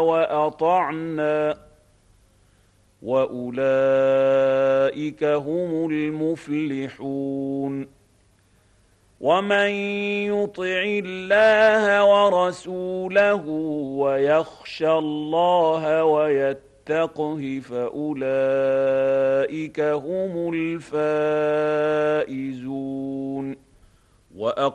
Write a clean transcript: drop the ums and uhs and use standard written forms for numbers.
وأطعنا وأولئك هم المفلحون. ومن يطع الله ورسوله ويخشى الله ويتقه فأولئك هم الفائزون.